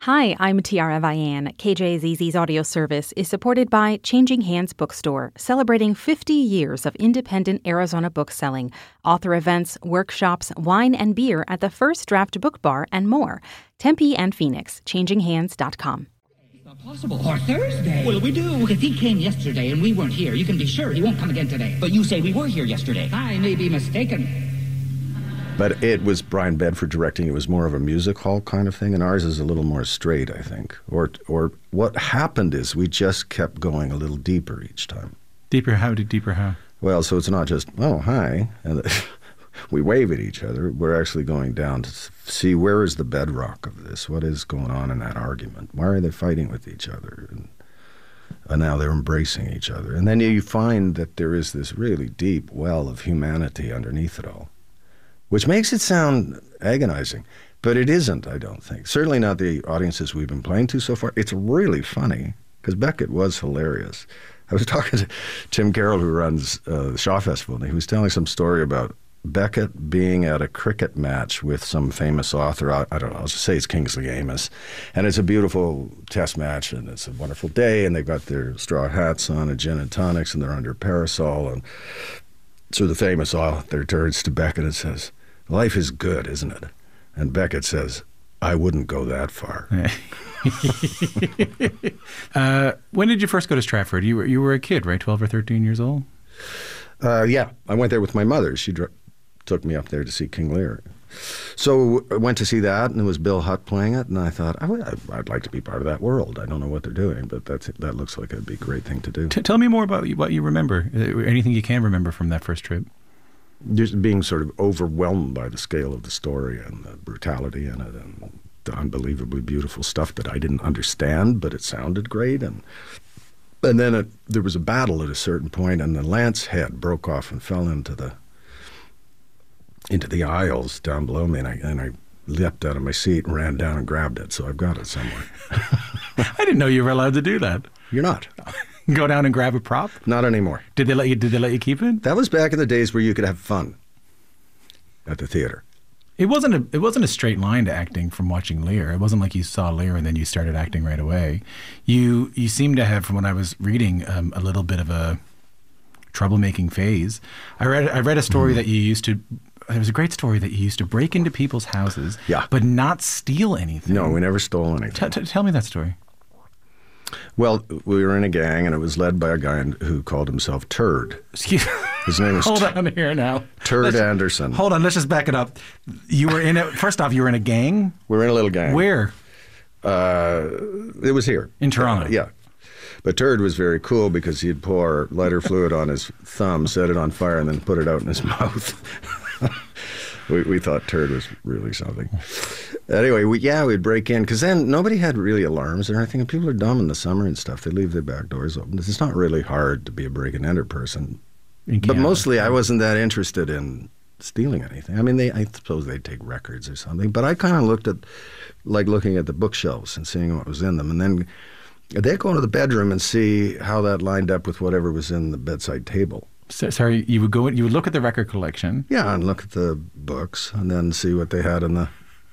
Hi, I'm Tiara Vian. KJZZ's audio service is supported by Changing Hands Bookstore, celebrating 50 years of independent Arizona book selling, author events, workshops, wine and beer at the First Draft Book Bar, and more. Tempe and Phoenix, changinghands.com. It's not possible. Or Thursday. Well, we do. If he came yesterday and we weren't here, you can be sure he won't come again today. But you say we were here yesterday. I may be mistaken. But it was Brian Bedford directing. It was more of a music hall kind of thing, and ours is a little more straight, I think. Or what happened is we just kept going a little deeper each time. Deeper how? Well, so it's not just, oh, hi, and we wave at each other. We're actually going down to see where is the bedrock of this. What is going on in that argument? Why are they fighting with each other? And now they're embracing each other. And then you find that there is this really deep well of humanity underneath it all, which makes it sound agonizing, but it isn't, I don't think. Certainly not the audiences we've been playing to so far. It's really funny, because Beckett was hilarious. I was talking to Tim Carroll, who runs the Shaw Festival, and he was telling some story about Beckett being at a cricket match with some famous author. I don't know, I'll just say it's Kingsley Amis. And it's a beautiful test match, and it's a wonderful day, and they've got their straw hats on and gin and tonics, and they're under a parasol. And so the famous author turns to Beckett and says, "Life is good, isn't it?" And Beckett says, "I wouldn't go that far." When did you first go to Stratford? You were a kid, right? 12 or 13 years old? Yeah, I went there with my mother. She took me up there to see King Lear. So I went to see that, and it was Bill Hutt playing it, and I thought, I'd like to be part of that world. I don't know what they're doing, but that looks like it'd be a great thing to do. Tell me more about what you remember, anything you can remember from that first trip. Just being sort of overwhelmed by the scale of the story and the brutality in it and the unbelievably beautiful stuff that I didn't understand, but it sounded great. And then there was a battle at a certain point, and the lance head broke off and fell into the aisles down below me, and I leapt out of my seat and ran down and grabbed it, so I've got it somewhere. I didn't know you were allowed to do that. You're not. Go down and grab a prop? Not anymore. Did they let you keep it? That was back in the days where you could have fun at the theater. It wasn't a straight line to acting from watching Lear. It wasn't like you saw Lear and then you started acting right away. You seem to have, from what I was reading, a little bit of a troublemaking phase. I read a story that you used to. It was a great story that you used to break into people's houses, but not steal anything. No, we never stole anything. Tell me that story. Well, we were in a gang, and it was led by a guy who called himself Turd. Excuse me. His name was Hold on here now. Turd Anderson. Hold on, let's just back it up. You were in first off, you were in a gang? We were in a little gang. Where? It was here. In Toronto? Yeah. But Turd was very cool because he'd pour lighter fluid on his thumb, set it on fire, and then put it out in his mouth. We thought Turd was really something. Anyway, we'd break in, because then nobody had really alarms or anything, and people are dumb in the summer and stuff. They leave their back doors open. It's not really hard to be a break-and-enter person. But mostly I wasn't that interested in stealing anything. I mean, I suppose they'd take records or something, but I kind of looked at, like looking at the bookshelves and seeing what was in them, and then they'd go into the bedroom and see how that lined up with whatever was in the bedside table. Sorry, you would look at the record collection. Yeah, and look at the books, and then see what they had in the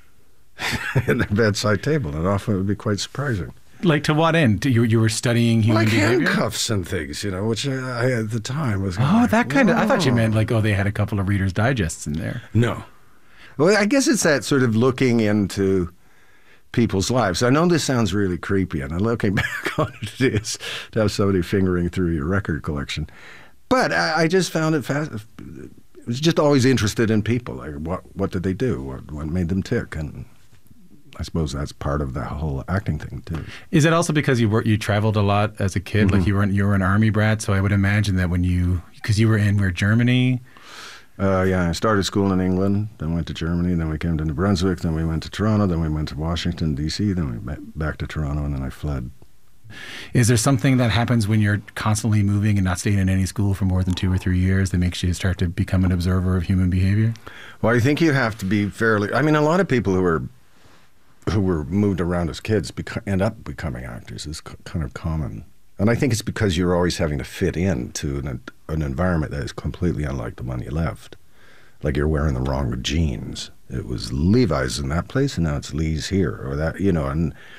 bedside table, and often it would be quite surprising. Like, to what end? You were studying human behavior? Like handcuffs and things, which I at the time was. That kind of. I thought you meant like, they had a couple of Reader's Digests in there. No. Well, I guess it's that sort of looking into people's lives. I know this sounds really creepy, and looking back on it is to have somebody fingering through your record collection. But I just found it I was just always interested in people. Like, what did they do? What made them tick? And I suppose that's part of the whole acting thing too. Is it also because you traveled a lot as a kid? Mm-hmm. Like you were an army brat, so I would imagine that because you were in Germany. Yeah, I started school in England, then went to Germany, then we came to New Brunswick, then we went to Toronto, then we went to Washington, D.C., then we went back to Toronto, and then I fled. Is there something that happens when you're constantly moving and not staying in any school for more than 2 or 3 years that makes you start to become an observer of human behavior? Well, I think you have to be fairly. I mean, a lot of people who were moved around as kids end up becoming actors. Is kind of common, and I think it's because you're always having to fit into an environment that is completely unlike the one you left. Like you're wearing the wrong jeans. It was Levi's in that place, and now it's Lee's here, or that, and